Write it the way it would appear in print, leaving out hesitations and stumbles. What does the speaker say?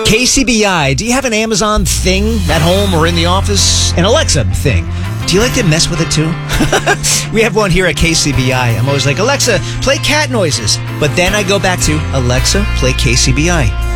KCBI, do you have an Amazon thing at home or in the office? An Alexa thing. Do you like to mess with it too? We have one here at KCBI. I'm always like, Alexa, play cat noises. But then I go back to, Alexa, play KCBI.